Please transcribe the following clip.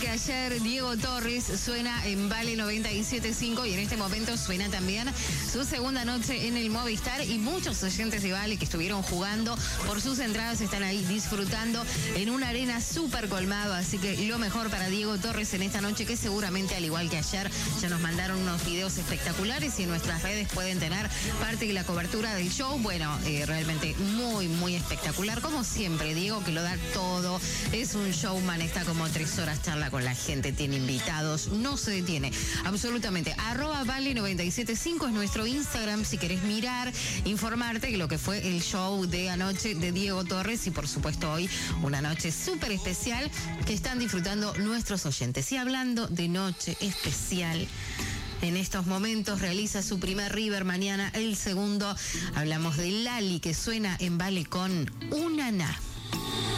ayer, Diego Torres suena en Vale 97.5 y en este momento suena también su segunda noche en el Movistar y muchos oyentes de Vale que estuvieron jugando por sus entradas están ahí disfrutando en una arena súper colmada, así que lo mejor para Diego Torres en esta noche que seguramente al igual que ayer ya nos mandaron unos videos espectaculares y en nuestras redes pueden tener parte de la cobertura del show. Bueno, realmente muy espectacular, como siempre, Diego que lo da todo, es un showman, está como 3 horas charla con la gente, tiene invitados, no se detiene, absolutamente. @Vale975 es nuestro Instagram si querés mirar, informarte de lo que fue el show de anoche de Diego Torres y por supuesto hoy una noche súper especial que están disfrutando nuestros oyentes. Y hablando de noche especial, en estos momentos realiza su primer River, mañana el segundo. Hablamos de Lali que suena en Vale con Una Na.